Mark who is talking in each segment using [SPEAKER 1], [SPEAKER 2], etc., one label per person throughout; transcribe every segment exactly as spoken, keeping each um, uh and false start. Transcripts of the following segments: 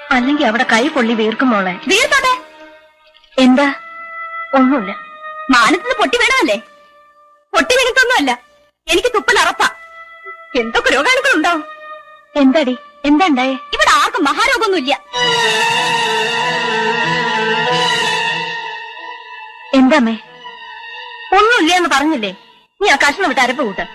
[SPEAKER 1] അല്ലെങ്കിൽ അവിടെ കൈ പൊള്ളി വീർക്കും മോളെ. വീർത്തോട്ടെ. എന്താ? ഒന്നുമില്ല. മാനത്തിന് പൊട്ടി വീണതല്ലേ? പൊട്ടി വീണിട്ടൊന്നുമല്ല. എനിക്ക് തുപ്പൽ അറപ്പാ. എന്തൊക്കെ രോഗാണുക്കളുണ്ടാവും. എന്താടി? എന്താ ഉണ്ടായേ? ഇവിടെ ആർക്കും മഹാരോഗമൊന്നുമില്ല. എന്താമ്മേ? ഒന്നുമില്ല എന്ന് പറഞ്ഞില്ലേ? നീ ആ കഷ്ണം വിട്ട് അരപ്പ് കൂട്ട.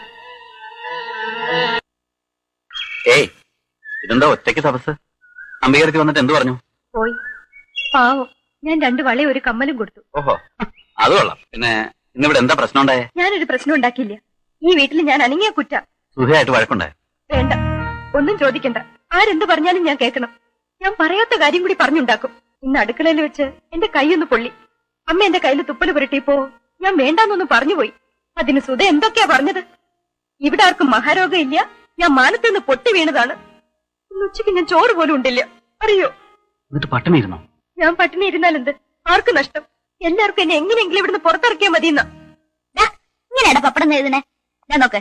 [SPEAKER 2] ഏയ്, ഇതെന്താ ഒറ്റയ്ക്ക് തപസ്? അമ്പികരത്തി വന്നിട്ട് എന്ത് പറഞ്ഞു?
[SPEAKER 1] പോയി. പാവം, ഞാൻ രണ്ടു വളയും ഒരു കമ്മലും കൊടുത്തു.
[SPEAKER 2] ഓഹോ, അത് കൊള്ളാം. പിന്നെ ഇന്നിവിടെ എന്താ പ്രശ്നം ഉണ്ടായേ?
[SPEAKER 1] ഞാനൊരു പ്രശ്നം ഉണ്ടാക്കിയില്ല. ഈ വീട്ടിൽ ഞാൻ അനങ്ങിയ കുറ്റ.
[SPEAKER 2] സുഖമായിട്ട് വഴക്കുണ്ടായോ?
[SPEAKER 1] വേണ്ട, ഒന്നും ചോദിക്കണ്ട. ആരെന്ത് പറഞ്ഞാലും ഞാൻ കേൾക്കണം. ഞാൻ പറയാത്ത കാര്യം കൂടി പറഞ്ഞുണ്ടാക്കും. ഇന്ന് അടുക്കളയിൽ വെച്ച് എന്റെ കൈയൊന്ന് പൊള്ളി. അമ്മ എന്റെ കയ്യിൽ തുപ്പല് പുരട്ടിയപ്പോ ഞാൻ വേണ്ടാന്നൊന്നും പറഞ്ഞുപോയി. അതിന് സുധ എന്തൊക്കെയാ പറഞ്ഞത്? ഇവിടെ ആർക്കും മഹാരോഗം ഇല്ല, ഞാൻ മാനത്ത് നിന്ന് പൊട്ടി വീണതാണ്. ഇന്ന് ഉച്ചയ്ക്ക് ഞാൻ ചോറ് പോലും ഉണ്ടില്ല, അറിയോ?
[SPEAKER 2] എന്നിട്ട് പട്ടിണി ഇരുന്നോ?
[SPEAKER 1] ഞാൻ പട്ടിണി ഇരുന്നാലെന്ത്? ആർക്ക് നഷ്ടം? എല്ലാവർക്കും എന്നെ എങ്ങനെയെങ്കിലും ഇവിടുന്ന് പുറത്തിറക്കിയാ മതിയെന്നാ. ഇങ്ങനെയാടാ പപ്പടം എഴുതണേ. ഞാൻ നോക്ക്.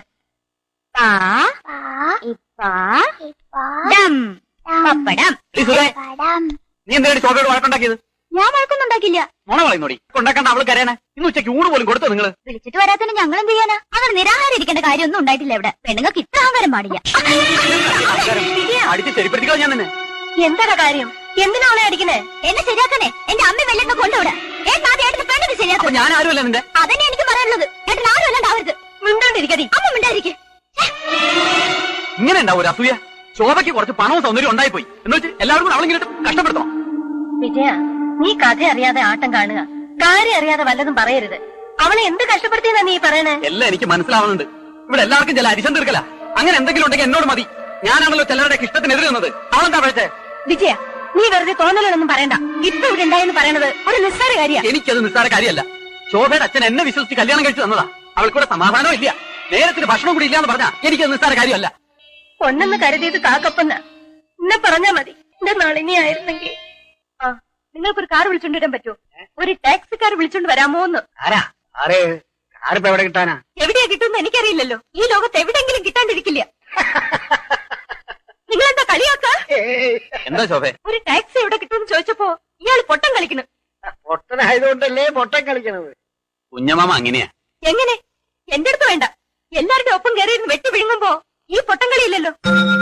[SPEAKER 1] പപ്പടം.
[SPEAKER 2] നീ എന്തിനാണ് ശോഭയോട് വഴക്കുണ്ടാക്കിയത്?
[SPEAKER 1] ഞാൻ വഴക്കൊന്നുണ്ടാക്കില്ല.
[SPEAKER 2] മോണ പറയുന്നോടി ഉണ്ടാക്കണ്ട. അവള് കരയണേ. ഇന്ന് ഉച്ചയ്ക്ക് ഊണ് പോലും കൊടുത്തോ നിങ്ങള്?
[SPEAKER 1] വിളിച്ചിട്ട് വരാത്തന്നെ ഞങ്ങൾ എന്ത് ചെയ്യാനാ? അങ്ങനെ നിരാഹാരം ഇരിക്കേണ്ട കാര്യമൊന്നും ഉണ്ടായിട്ടില്ല ഇവിടെ. പെണ്ണുങ്ങൾക്ക് ഇത്ര അഹങ്കാരം പാടില്ല.
[SPEAKER 2] അടിച്ച് ശരിപ്പെടുത്തിക്കോ ഞാൻ തന്നെ.
[SPEAKER 1] എന്താ കാര്യം? എന്തിനാ അവളെ അടിക്കണേ? എന്നെ ശരിയാക്കണേ. എന്റെ അമ്മ വെല്ലൊക്കെ കൊണ്ടുവിടെ. ഏട്ടാദ്യം പെണ്ണിന് ശരിയാക്കും.
[SPEAKER 2] ഞാൻ ആരുമല്ല നിന്റെ.
[SPEAKER 1] അതന്നെ എനിക്ക് പറയാനുള്ളത്. ഏട്ടൻ ആരും അല്ലാണ്ടാവരുത്. മിണ്ടാണ്ടിരിക്കടി. അമ്മ മിണ്ടായിരിക്കും.
[SPEAKER 2] ഇങ്ങനെ ഉണ്ടാവും ഒരു അസൂയ. ശോഭയ്ക്ക് കുറച്ച് പണവും സൗന്ദര്യം ഉണ്ടായിപ്പോയി എന്ന് വെച്ച് എല്ലാവരും കൂടെ അവളിങ്ങനെ കഷ്ടപ്പെടുത്തണം.
[SPEAKER 1] വിജയ, നീ കഥ അറിയാതെ ആട്ടം കാണുക. കാര്യം അറിയാതെ വല്ലതും പറയരുത്. അവളെ എന്ത് കഷ്ടപ്പെടുത്തിയെന്നാ നീ പറയണേ?
[SPEAKER 2] എല്ലാം എനിക്ക് മനസ്സിലാവുന്നുണ്ട്. ഇവിടെ എല്ലാവർക്കും ചില അരിശം തീർക്കല. അങ്ങനെ എന്തെങ്കിലും ഉണ്ടെങ്കിൽ എന്നോട് മതി. ഞാനാണല്ലോ ചിലരുടെ ഇഷ്ടത്തിനെതിരെ നിന്നത്. അവളെന്താ പഴച്ചേ?
[SPEAKER 1] വിജയ, നീ വെറുതെ തോന്നലൊന്നും പറയണ്ട. ഇപ്പൊ ഇവിടെ ഉണ്ടായെന്ന് പറയണത് ഒരു നിസ്സാര കാര്യമാണ്.
[SPEAKER 2] എനിക്കത് നിസ്സാര കാര്യമല്ല. ശോഭയുടെ അച്ഛൻ എന്നെ വിശ്വസിച്ച് കല്യാണം കഴിച്ചു തന്നതാ. അവൾക്കൂടെ സമാധാനം ഇല്ല, നേരത്തിന് ഭക്ഷണം കൂടി ഇല്ലാന്ന് പറഞ്ഞാ എനിക്കത് നിസ്സാര കാര്യമല്ല.
[SPEAKER 1] പൊന്നെന്ന് കരുതിയത് കാക്കപ്പന്ന എന്നെ പറഞ്ഞാ മതി. എന്റെ നാളിനി ആയിരുന്നെങ്കിൽ. ആ, നിങ്ങൾക്കൊരു കാർ വിളിച്ചോണ്ട് വരാൻ പറ്റുമോ? ഒരു ടാക്സിക്കാർ വിളിച്ചോണ്ട് വരാമോന്ന്.
[SPEAKER 2] എവിടെ കിട്ടാനാ?
[SPEAKER 1] എവിടെയാ കിട്ടുമെന്ന് എനിക്കറിയില്ലല്ലോ. ഈ ലോകത്ത് എവിടെയെങ്കിലും കിട്ടാണ്ടിരിക്കില്ല. നിങ്ങളെന്താ കളിയാക്ക?
[SPEAKER 2] എന്താ ശോഭ?
[SPEAKER 1] ഒരു ടാക്സി എവിടെ കിട്ടുമെന്ന് ചോദിച്ചപ്പോ ഇയാള് പൊട്ടം കളിക്കണ്.
[SPEAKER 3] പൊട്ടനായതുകൊണ്ടല്ലേ പൊട്ടം കളിക്കണത്?
[SPEAKER 2] കുഞ്ഞമാമ അങ്ങനെയാ.
[SPEAKER 1] എങ്ങനെ? എന്റെ അടുത്ത് വേണ്ട. എല്ലാവരുടെ ഒപ്പം കയറിയിരുന്ന് വെട്ടി വിഴുങ്ങുമ്പോ ഈ പൊട്ടം കളിയില്ലല്ലോ.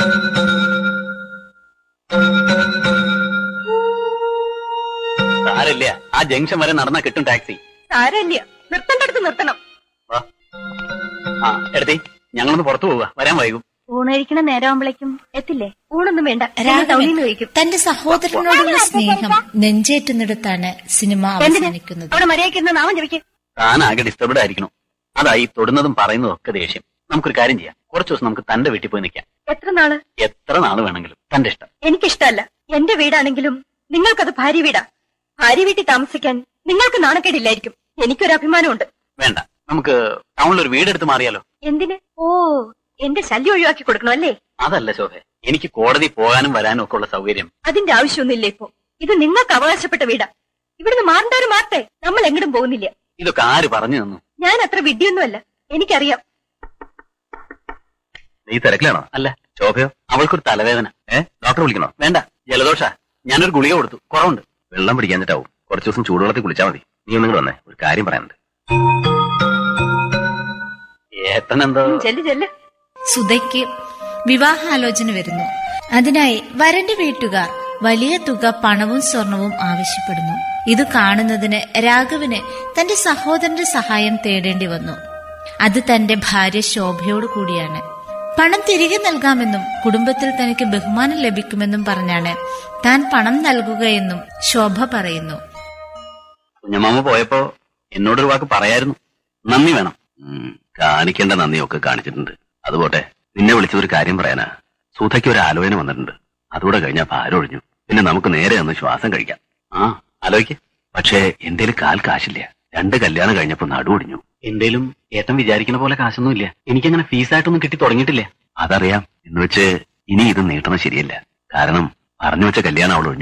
[SPEAKER 2] സാരല്ല, ആ ജംഗ്ഷൻ വരെ നടന്നാ കിട്ടും ടാക്സി.
[SPEAKER 1] സാരല്ല, നിർത്തണ്ടടുത്ത് നിർത്തണം.
[SPEAKER 2] ആ എടുത്തി, ഞങ്ങളൊന്ന് പുറത്തു പോവുക. വരാൻ വൈകും.
[SPEAKER 1] ഊണഴിക്കണ നേരമാകുമ്പോഴേക്കും എത്തില്ലേ? ഊണൊന്നും വേണ്ട, കഴിക്കും.
[SPEAKER 4] തന്റെ സഹോദരനോടുള്ള സ്നേഹം നെഞ്ചേറ്റുന്നിടത്താണ് സിനിമ അവസാനിക്കുന്നത്.
[SPEAKER 1] അവിടെ മര്യാദയ്ക്ക് നാമം ജപിക്കും.
[SPEAKER 2] താൻ ആകെ ഡിസ്റ്റർബ്ഡ് ആയിരിക്കണം. അതായി തൊടുന്നതും പറയുന്നതും ഒക്കെ ദേഷ്യം. നമുക്കൊരു കാര്യം ചെയ്യാം. കുറച്ചു ദിവസം നമുക്ക് തന്റെ വീട്ടിൽ പോയി നിൽക്കാം.
[SPEAKER 1] എത്ര നാള്?
[SPEAKER 2] എത്ര നാള് വേണമെങ്കിലും. തന്റെ ഇഷ്ടം.
[SPEAKER 1] എനിക്കിഷ്ടമല്ല. എന്റെ വീടാണെങ്കിലും നിങ്ങൾക്കത് ഭാര്യ വീടാ. ഭാര്യ വീട്ടിൽ താമസിക്കാൻ നിങ്ങൾക്ക് നാണക്കേടില്ലായിരിക്കും. എനിക്കൊരു അഭിമാനമുണ്ട്.
[SPEAKER 2] വേണ്ട, നമുക്ക് ടൗണിൽ ഒരു വീടെടുത്ത് മാറിയാലോ?
[SPEAKER 1] എന്തിന്? ഓ, എന്റെ ശല്യം ഒഴിവാക്കി കൊടുക്കണം അല്ലേ?
[SPEAKER 2] അതല്ല ശോഭ, എനിക്ക് കോടതി പോകാനും വരാനും ഒക്കെ ഉള്ള സൗകര്യം.
[SPEAKER 1] അതിന്റെ ആവശ്യമൊന്നുമില്ല. ഇപ്പൊ ഇത് നിങ്ങൾക്ക് അവകാശപ്പെട്ട വീടാ. ഇവിടുന്ന് മാറേണ്ടവര് മാറട്ടെ. നമ്മൾ എങ്ങോട്ടും പോകുന്നില്ല.
[SPEAKER 2] ഇതൊക്കെ ആര് പറഞ്ഞു തന്നു?
[SPEAKER 1] ഞാൻ അത്ര വിഡ്ഢിയൊന്നുമല്ല, എനിക്കറിയാം.
[SPEAKER 2] നീ തിരക്കിലാണോ? അല്ല. ശോഭയോ? അവൾക്കൊരു തലവേദന. ഏ ഡോക്ടർ വിളിക്കണോ? വേണ്ട, ജലദോഷ. ഞാനൊരു ഗുളിക കൊടുത്തു, കുറവുണ്ട്. വെള്ളം പിടിക്കാഞ്ഞിട്ടാവും. കുറച്ചു ദിവസം ചൂടുവെള്ളത്തിൽ കുളിച്ചാൽ മതി. നീ ഒന്നും കൂടെ വന്നേ, ഒരു കാര്യം പറയാനുണ്ട്. ഏത്തനെന്തോ.
[SPEAKER 1] ചെല്ല് ചെല്ല്.
[SPEAKER 4] സുധയ്ക്ക് വിവാഹാലോചന വരുന്നു. അതിനായി വരന്റെ വീട്ടുകാർ വലിയ തുക പണവും സ്വർണവും ആവശ്യപ്പെടുന്നു. ഇത് കാണുന്നതിന് രാഘവന് തന്റെ സഹോദരന്റെ സഹായം തേടേണ്ടി വന്നു. അത് തന്റെ ഭാര്യ ശോഭയോട് കൂടിയാണ്. പണം തിരികെ നൽകാമെന്നും കുടുംബത്തിൽ തനിക്ക് ബഹുമാനം ലഭിക്കുമെന്നും പറഞ്ഞാണ് താൻ പണം നൽകുകയെന്നും ശോഭ പറയുന്നു.
[SPEAKER 2] കുഞ്ഞമാമ പോയപ്പോ എന്നോടൊരു വാക്ക് പറയായിരുന്നു. നന്ദി വേണം. കാണിക്കേണ്ട നന്ദിയൊക്കെ കാണിച്ചിട്ടുണ്ട്. അതുപോട്ടെ, നിന്നെ വിളിച്ചൊരു കാര്യം പറയാനാ. സുധയ്ക്ക് ഒരു ആലോചന വന്നിട്ടുണ്ട്. അതുകൂടെ കഴിഞ്ഞാൽ ഭാരം ഒഴിഞ്ഞു. പിന്നെ നമുക്ക് നേരെ ഒന്ന് ശ്വാസം കഴിക്കാം. ആ ആലോചിക്ക്. പക്ഷേ എന്തേലും കാൽ കാശില്ല. രണ്ട് കല്യാണം കഴിഞ്ഞപ്പോ നടുവൊടിഞ്ഞു. എന്തേലും ഏട്ടൻ വിചാരിക്കുന്ന പോലെ കാശൊന്നും ഇല്ല. എനിക്കങ്ങനെ ഫീസായിട്ടൊന്നും കിട്ടി തുടങ്ങിയിട്ടില്ല. അതറിയാം. എന്ന് വെച്ച് ഇനി ഇത് നീട്ടണം ശരിയല്ല. കാരണം പറഞ്ഞു വെച്ച കല്യാണം അവൾ ഒഴിഞ്ഞു.